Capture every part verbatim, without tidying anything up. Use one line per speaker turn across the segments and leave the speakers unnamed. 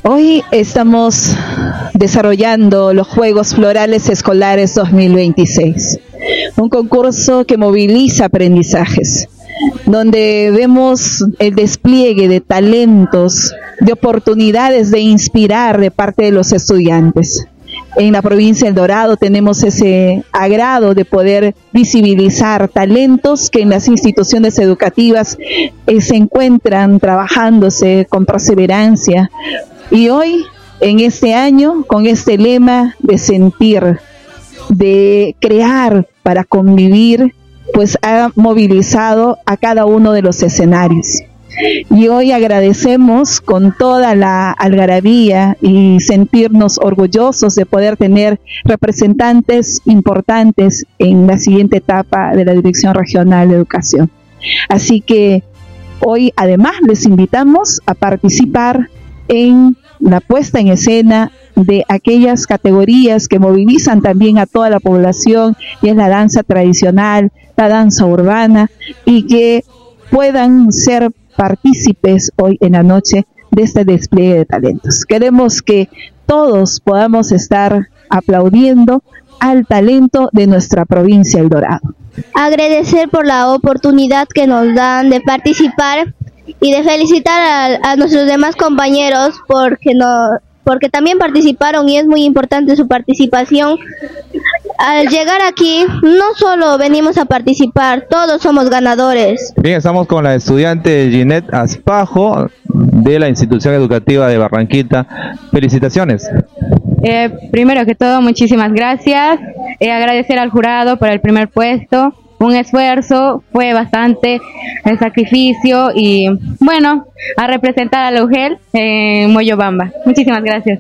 Hoy estamos desarrollando los Juegos Florales Escolares dos mil veintiséis, un concurso que moviliza aprendizajes, donde vemos el despliegue de talentos, de oportunidades de inspirar de parte de los estudiantes. En la provincia del Dorado tenemos ese agrado de poder visibilizar talentos que en las instituciones educativas eh, se encuentran trabajándose con perseverancia. Y hoy, en este año, con este lema de sentir, de crear para convivir, pues ha movilizado a cada uno de los escenarios. Y hoy agradecemos con toda la algarabía y sentirnos orgullosos de poder tener representantes importantes en la siguiente etapa de la Dirección Regional de Educación. Así que hoy además les invitamos a participar en la puesta en escena de aquellas categorías que movilizan también a toda la población, y es la danza tradicional, la danza urbana, y que puedan ser partícipes hoy en la noche de este despliegue de talentos. Queremos que todos podamos estar aplaudiendo al talento de nuestra provincia El Dorado.
Agradecer por la oportunidad que nos dan de participar y de felicitar a, a nuestros demás compañeros porque no, porque también participaron, y es muy importante su participación. Al llegar aquí, no solo venimos a participar, todos somos ganadores.
Bien, estamos con la estudiante Ginette Aspajo de la Institución Educativa de Barranquita. Felicitaciones.
Eh, primero que todo, muchísimas gracias. Eh, agradecer al jurado por el primer puesto. Un esfuerzo, fue bastante el sacrificio y bueno, a representar a la U G E L en Moyobamba. Muchísimas gracias.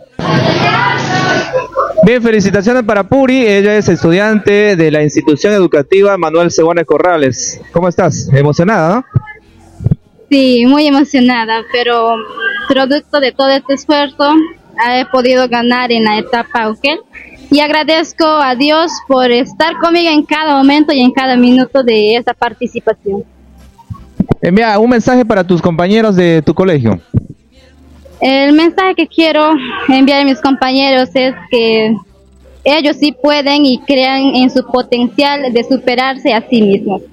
Bien, felicitaciones para Puri, ella es estudiante de la Institución Educativa Manuel Segones Corrales. ¿Cómo estás? ¿Emocionada, no?
Sí, muy emocionada, pero producto de todo este esfuerzo he podido ganar en la etapa U G E L. Y agradezco a Dios por estar conmigo en cada momento y en cada minuto de esta participación.
Envía un mensaje para tus compañeros de tu colegio.
El mensaje que quiero enviar a mis compañeros es que ellos sí pueden y crean en su potencial de superarse a sí mismos.